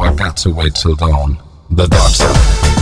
I got to wait till dawn. The dark side.